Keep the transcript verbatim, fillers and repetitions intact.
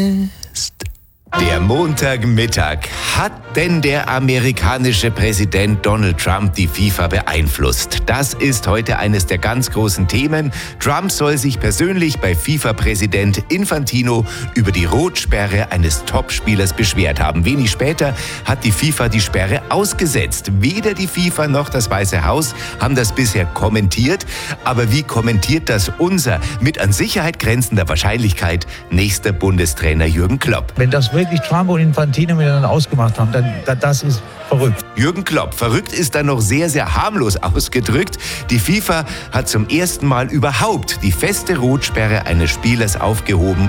ist. Der Montagmittag. Hat denn der amerikanische Präsident Donald Trump die FIFA beeinflusst? Das ist heute eines der ganz großen Themen. Trump soll sich persönlich bei FIFA-Präsident Infantino über die Rotsperre eines Topspielers beschwert haben. Wenig später hat die FIFA die Sperre ausgesetzt. Weder die FIFA noch das Weiße Haus haben das bisher kommentiert. Aber wie kommentiert das unser mit an Sicherheit grenzender Wahrscheinlichkeit nächster Bundestrainer Jürgen Klopp? Wenn das wirklich Trump und Infantino miteinander ausgemacht haben, dann, dann das ist verrückt. Jürgen Klopp. Verrückt ist dann noch sehr, sehr harmlos ausgedrückt. Die FIFA hat zum ersten Mal überhaupt die feste Rotsperre eines Spielers aufgehoben